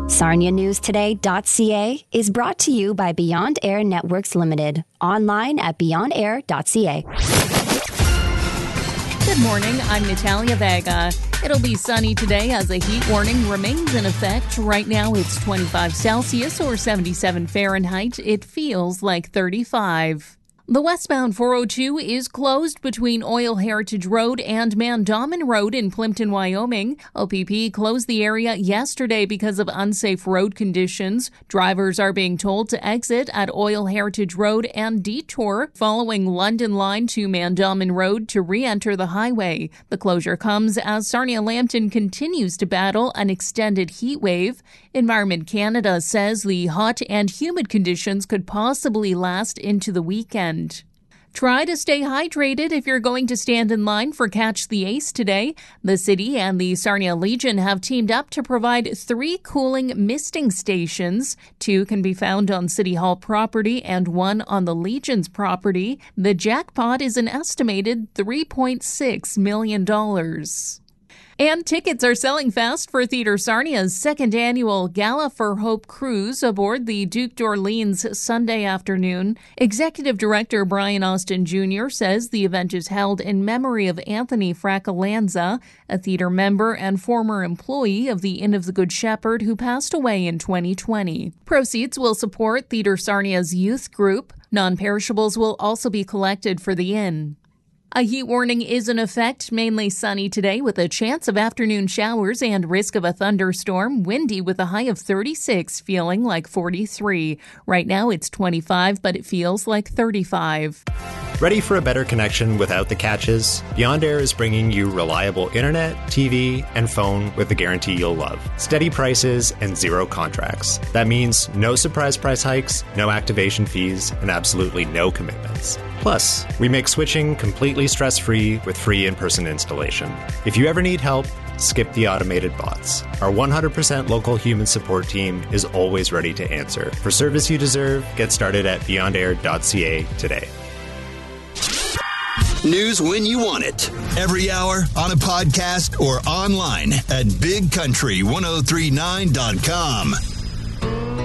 SarniaNewsToday.ca is brought to you by Beyond Air Networks Limited. Online at beyondair.ca. Good morning, I'm Natalia Vega. It'll be sunny today as a heat warning remains in effect. Right now it's 25 Celsius or 77 Fahrenheit. It feels like 35. The westbound 402 is closed between Oil Heritage Road and Mandamin Road in Plimpton, Wyoming. OPP closed the area yesterday because of unsafe road conditions. Drivers are being told to exit at Oil Heritage Road and detour following London Line to Mandamin Road to re-enter the highway. The closure comes as Sarnia-Lambton continues to battle an extended heat wave. Environment Canada says the hot and humid conditions could possibly last into the weekend. Try to stay hydrated if you're going to stand in line for Catch the Ace today. The city and the Sarnia Legion have teamed up to provide 3 cooling misting stations. 2 can be found on City Hall property and 1 on the Legion's property. The jackpot is an estimated $3.6 million. And tickets are selling fast for Theatre Sarnia's second annual Gala for Hope cruise aboard the Duke d'Orleans Sunday afternoon. Executive Director Brian Austin Jr. says the event is held in memory of Anthony Fracalanza, a theater member and former employee of the Inn of the Good Shepherd who passed away in 2020. Proceeds will support Theatre Sarnia's youth group. Non-perishables will also be collected for the inn. A heat warning is in effect, mainly sunny today with a chance of afternoon showers and risk of a thunderstorm, windy with a high of 36, feeling like 43. Right now it's 25, but it feels like 35. Ready for a better connection without the catches? Beyond Air is bringing you reliable internet, TV, and phone with the guarantee you'll love. Steady prices and 0 contracts. That means no surprise price hikes, no activation fees, and absolutely no commitments. Plus, we make switching completely stress-free with free in-person installation. If you ever need help, skip the automated bots. Our 100% local human support team is always ready to answer. For service you deserve, get started at beyondair.ca today. News when you want it. Every hour, on a podcast, or online at bigcountry1039.com.